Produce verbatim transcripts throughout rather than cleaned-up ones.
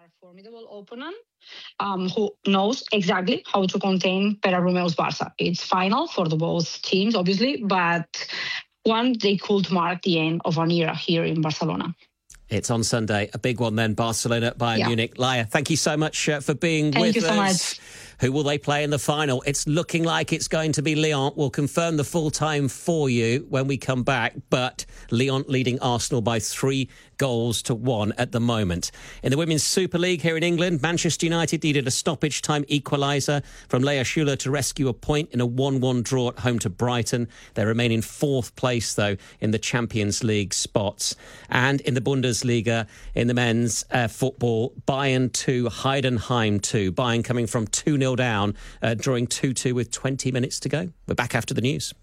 are a formidable opponent um, who knows exactly how to contain Perarumeus Barça. It's final for the both teams, obviously, but one they could mark the end of an era here in Barcelona. It's on Sunday, a big one then, Barcelona, Bayern yeah. Munich. Laia, thank you so much uh, for being thank with you us. So much. Who will they play in the final? It's looking like it's going to be Lyon. We'll confirm the full time for you when we come back, but Lyon leading Arsenal by three goals to one at the moment. In the Women's Super League here in England, Manchester United needed a stoppage time equaliser from Leah Schuler to rescue a point in a one one draw at home to Brighton. They remain in fourth place, though, in the Champions League spots. And in the Bundesliga, in the men's uh, football, Bayern two, Heidenheim two. Bayern coming from two nil down, uh, drawing two two with twenty minutes to go. We're back after the news.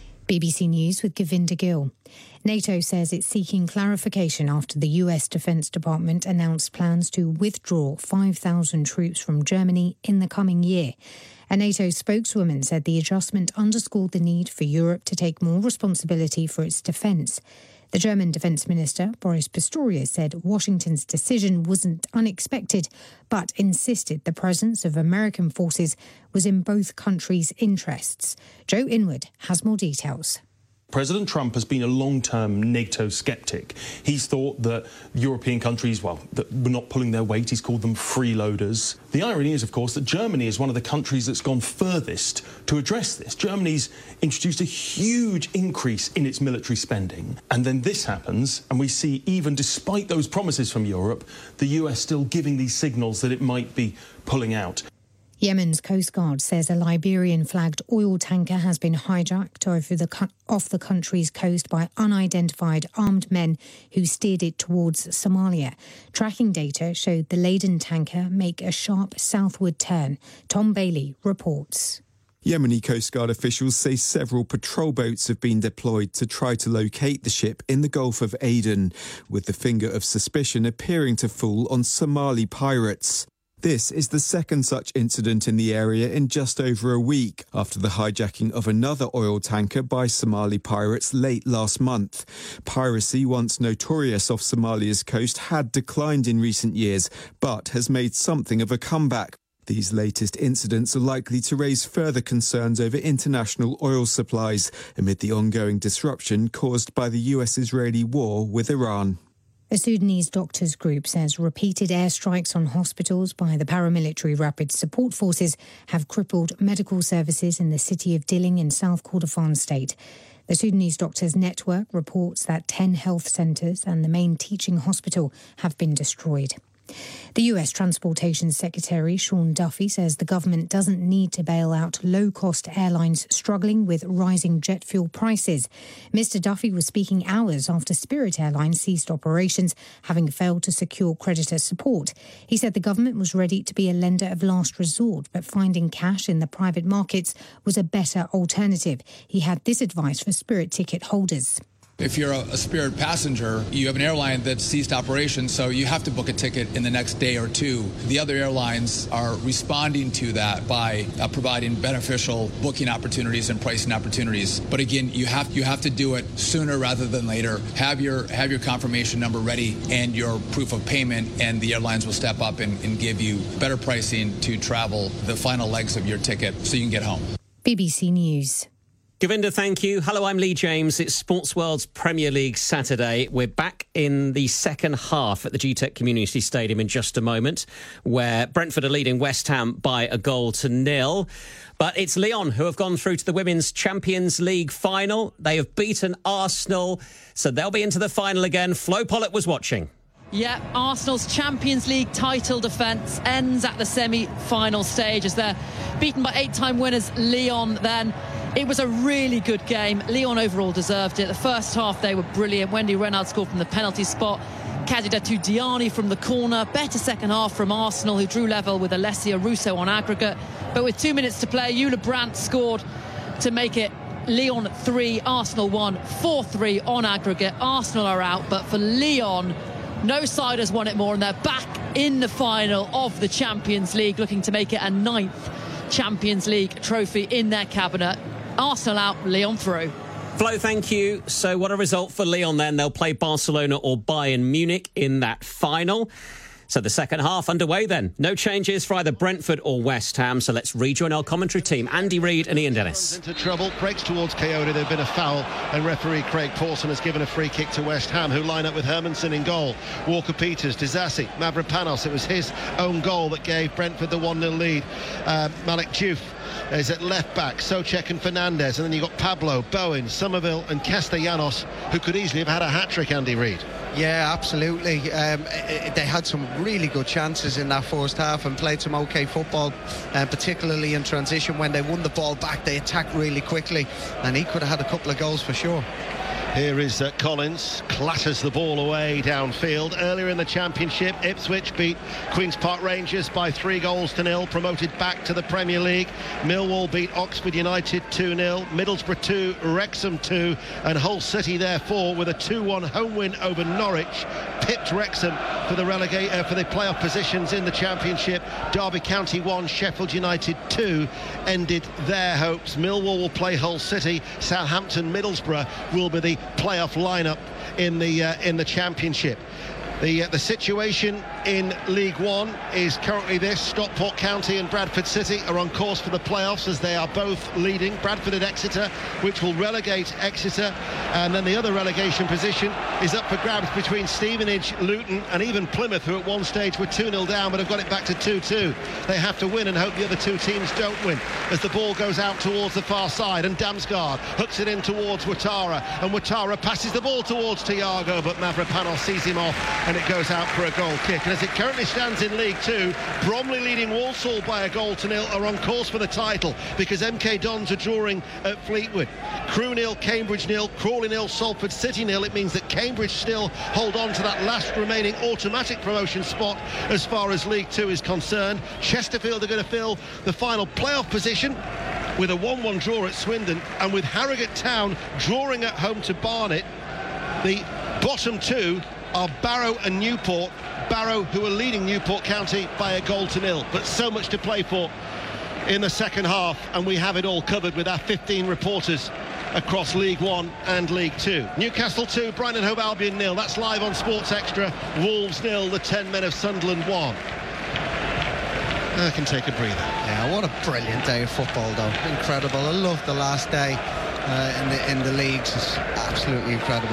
B B C News with Govinda Gill. NATO says it's seeking clarification after the U S Defence Department announced plans to withdraw five thousand troops from Germany in the coming year. A NATO spokeswoman said the adjustment underscored the need for Europe to take more responsibility for its defence. The German Defence Minister, Boris Pistorius, said Washington's decision wasn't unexpected, but insisted the presence of American forces was in both countries' interests. Joe Inwood has more details. President Trump has been a long-term NATO skeptic. He's thought that European countries, well, that were not pulling their weight. He's called them freeloaders. The irony is, of course, that Germany is one of the countries that's gone furthest to address this. Germany's introduced a huge increase in its military spending. And then this happens, and we see, even despite those promises from Europe, the U S still giving these signals that it might be pulling out. Yemen's Coast Guard says a Liberian-flagged oil tanker has been hijacked over the co- off the country's coast by unidentified armed men who steered it towards Somalia. Tracking data showed the laden tanker make a sharp southward turn. Tom Bailey reports. Yemeni Coast Guard officials say several patrol boats have been deployed to try to locate the ship in the Gulf of Aden, with the finger of suspicion appearing to fall on Somali pirates. This is the second such incident in the area in just over a week, after the hijacking of another oil tanker by Somali pirates late last month. Piracy, once notorious off Somalia's coast, had declined in recent years, but has made something of a comeback. These latest incidents are likely to raise further concerns over international oil supplies amid the ongoing disruption caused by the U S-Israeli war with Iran. A Sudanese doctors group says repeated airstrikes on hospitals by the paramilitary Rapid Support Forces have crippled medical services in the city of Dilling in South Kordofan state. The Sudanese Doctors Network reports that ten health centres and the main teaching hospital have been destroyed. The U S Transportation Secretary Sean Duffy says the government doesn't need to bail out low-cost airlines struggling with rising jet fuel prices. Mister Duffy was speaking hours after Spirit Airlines ceased operations, having failed to secure creditor support. He said the government was ready to be a lender of last resort, but finding cash in the private markets was a better alternative. He had this advice for Spirit ticket holders. If you're a, a Spirit passenger, you have an airline that ceased operations, so you have to book a ticket in the next day or two. The other airlines are responding to that by uh, providing beneficial booking opportunities and pricing opportunities. But again, you have you have to do it sooner rather than later. Have your have your confirmation number ready and your proof of payment, and the airlines will step up and, and give you better pricing to travel the final legs of your ticket so you can get home. B B C News. Govinda, thank you. Hello, I'm Lee James. It's Sports World's Premier League Saturday. We're back in the second half at the G TEC Community Stadium in just a moment, where Brentford are leading West Ham by a goal to nil. But it's Lyon who have gone through to the Women's Champions League final. They have beaten Arsenal, so they'll be into the final again. Flo Pollock was watching. Yeah, Arsenal's Champions League title defence ends at the semi-final stage as they're beaten by eight-time winners Lyon then. It was a really good game. Lyon overall deserved it. The first half, they were brilliant. Wendy Renard scored from the penalty spot. Kadidatu Diani from the corner. Better second half from Arsenal, who drew level with Alessia Russo on aggregate. But with two minutes to play, Eula Brandt scored to make it Lyon three, Arsenal one, four three on aggregate. Arsenal are out, but for Lyon, no side has won it more, and they're back in the final of the Champions League, looking to make it a ninth Champions League trophy in their cabinet. Arsenal out, Lyon through. Flo, thank you. So what a result for Lyon then. They'll play Barcelona or Bayern Munich in that final. So the second half underway then. No changes for either Brentford or West Ham. So let's rejoin our commentary team, Andy Reid and Ian Dennis. Into trouble, breaks towards Coyote. There's been a foul, and referee Craig Pawson has given a free kick to West Ham, who line up with Hermansen in goal. Walker-Peters, Disasi, Mavropanos. It was his own goal that gave Brentford the one nil lead. Uh, Malik Diouf is at left back, Souček and Fernandez, and then you've got Pablo, Bowen, Somerville and Castellanos, who could easily have had a hat-trick, Andy Reid. Yeah, absolutely. Um, they had some really good chances in that first half and played some OK football, uh, particularly in transition. When they won the ball back, they attacked really quickly, and he could have had a couple of goals for sure. Here is uh, Collins, clatters the ball away downfield. Earlier in the Championship, Ipswich beat Queen's Park Rangers by three goals to nil, promoted back to the Premier League. Millwall beat Oxford United two nil, Middlesbrough two, Wrexham two, and Hull City therefore with a two one home win over Norwich pipped Wrexham for the relegate uh, for the playoff positions in the Championship. Derby County one, Sheffield United two ended their hopes. Millwall will play Hull City. Southampton Middlesbrough will be the playoff lineup in the uh, in the Championship. The uh, the situation in League One is currently this: Stockport County and Bradford City are on course for the playoffs, as they are both leading. Bradford at Exeter, which will relegate Exeter, and then the other relegation position is up for grabs between Stevenage, Luton and even Plymouth, who at one stage were two nil down but have got it back to two two. They have to win and hope the other two teams don't win, as the ball goes out towards the far side, and Damsgaard hooks it in towards Ouattara, and Ouattara passes the ball towards Thiago, but Mavropanos sees him off and it goes out for a goal kick. And as it currently stands in League Two, Bromley leading Walsall by a goal to nil are on course for the title, because M K Dons are drawing at Fleetwood. Crewe nil, Cambridge nil, Crawley nil, Salford City nil. It means that Cambridge still hold on to that last remaining automatic promotion spot as far as League Two is concerned. Chesterfield are going to fill the final playoff position with a one one draw at Swindon, and with Harrogate Town drawing at home to Barnet. The bottom two are Barrow and Newport. Barrow, who are leading Newport County by a goal to nil. But so much to play for in the second half, and we have it all covered with our fifteen reporters across League One and League Two. Newcastle two, Brighton and Hove Albion nil. That's live on Sports Extra. Wolves nil, the ten men of Sunderland one. I can take a breather. Yeah, what a brilliant day of football, though. Incredible. I love the last day uh, in the in the leagues. It's absolutely incredible.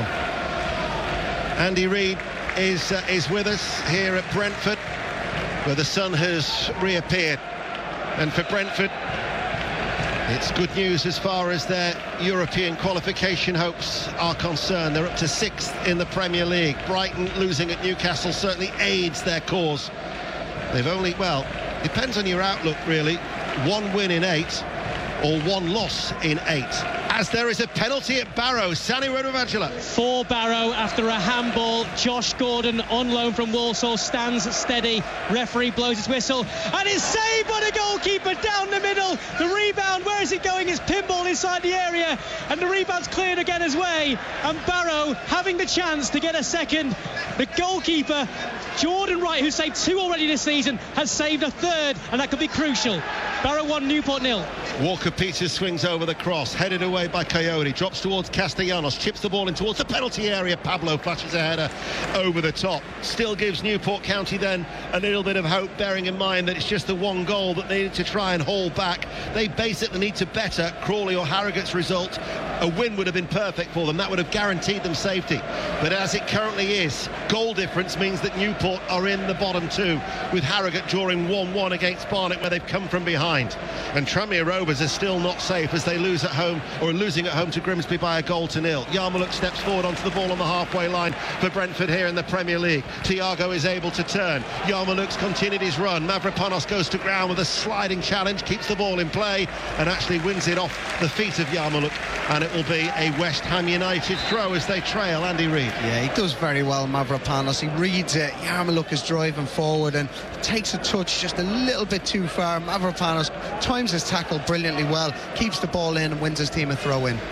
Andy Reid is uh, is with us here at Brentford, where the sun has reappeared, and for Brentford it's good news as far as their European qualification hopes are concerned. They're up to sixth in the Premier League. Brighton losing at Newcastle certainly aids their cause. They've only, well, depends on your outlook really, one win in eight or one loss in eight. As there is a penalty at Barrow. Sani Radravajala. For Barrow after a handball. Josh Gordon on loan from Walsall stands steady. Referee blows his whistle, and it's saved by the goalkeeper down the middle. The rebound, where is it going? It's pinball inside the area, and the rebound's cleared again his way, and Barrow having the chance to get a second. The goalkeeper Jordan Wright, who saved two already this season, has saved a third, and that could be crucial. Barrow one, Newport nil. Walker-Peters swings over the cross, headed away by Coyote, drops towards Castellanos, chips the ball in towards the penalty area. Pablo flashes a header over the top. Still gives Newport County then a little bit of hope, bearing in mind that it's just the one goal that they need to try and haul back. They basically need to better Crawley or Harrogate's result. A win would have been perfect for them. That would have guaranteed them safety. But as it currently is, goal difference means that Newport are in the bottom two, with Harrogate drawing one one against Barnet, where they've come from behind. And Tranmere Rovers are still not safe as they lose at home, or losing at home to Grimsby by a goal to nil. Yarmulke steps forward onto the ball on the halfway line for Brentford here in the Premier League. Thiago is able to turn. Yarmulke's continued his run. Mavropanos goes to ground with a sliding challenge, keeps the ball in play and actually wins it off the feet of Yarmulke, and it will be a West Ham United throw as they trail. Andy Reid. Yeah, he does very well, Mavropanos. He reads it. Yarmulke is driving forward and takes a touch just a little bit too far. Mavropanos times his tackle brilliantly well, keeps the ball in and wins his team a throw in.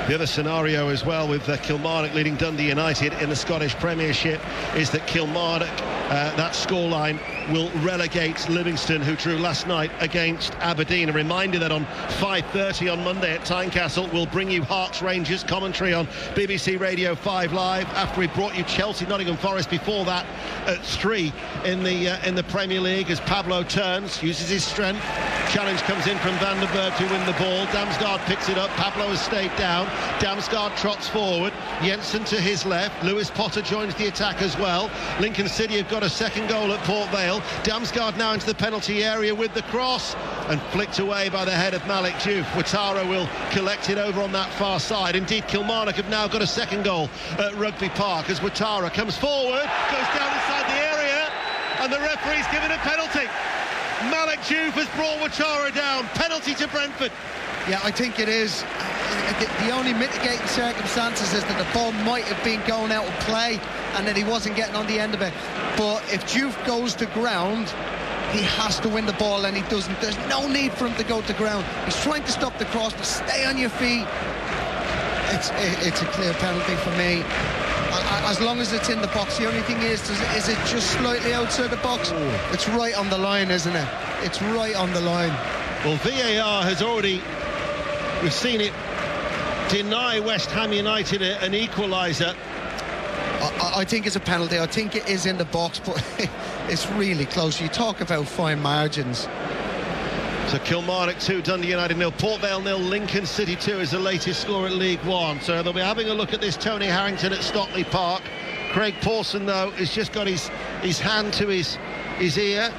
The other scenario as well with uh, Kilmarnock leading Dundee United in the Scottish Premiership is that Kilmarnock, uh, that scoreline, will relegate Livingston, who drew last night against Aberdeen. A reminder that on five thirty on Monday at Tynecastle, we'll bring you Hearts Rangers commentary on B B C Radio five Live, after we brought you Chelsea Nottingham Forest before that at three in the uh, in the Premier League, as Pablo turns, uses his strength. Challenge comes in from Van der Berg to win the ball. Damsgaard picks it up. Pablo has stayed down. Damsgaard trots forward. Jensen to his left. Lewis Potter joins the attack as well. Lincoln City have got a second goal at Port Vale. Damsgaard now into the penalty area with the cross, and flicked away by the head of Malik Diouf. Ouattara will collect it over on that far side. Indeed, Kilmarnock have now got a second goal at Rugby Park, as Ouattara comes forward, goes down inside the area, and the referee's given a penalty. Malik Diouf has brought Ouattara down. Penalty to Brentford. Yeah, I think it is. The, the only mitigating circumstances is that the ball might have been going out of play and that he wasn't getting on the end of it. But if Diouf goes to ground, he has to win the ball, and he doesn't. There's no need for him to go to ground. He's trying to stop the cross, but stay on your feet. It's it's a clear penalty for me. As long as it's in the box. The only thing is, is it just slightly outside the box? Ooh. It's right on the line, isn't it? It's right on the line. Well, V A R has already, we've seen it, deny West Ham United an equaliser. I, I think it's a penalty. I think it is in the box, but it's really close. You talk about fine margins. So Kilmarnock two, Dundee United nil, Port Vale nil, Lincoln City two is the latest score at League One. So they'll be having a look at this Tony Harrington at Stockley Park. Craig Pawson, though, has just got his his hand to his his ear.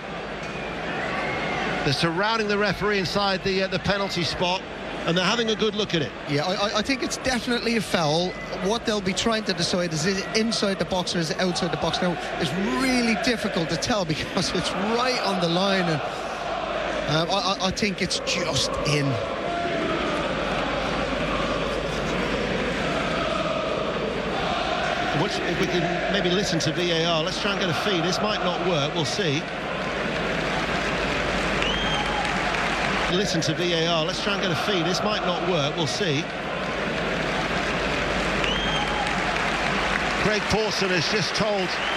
They're surrounding the referee inside the uh, the penalty spot, and they're having a good look at it. Yeah, I, I think it's definitely a foul. What they'll be trying to decide is, is it inside the box or is it outside the box? Now, it's really difficult to tell because it's right on the line, and Uh, I, I think it's just in. Which, if we can maybe listen to V A R, let's try and get a feed. This might not work, we'll see. Listen to V A R, let's try and get a feed. This might not work, we'll see. Craig Pawson has just told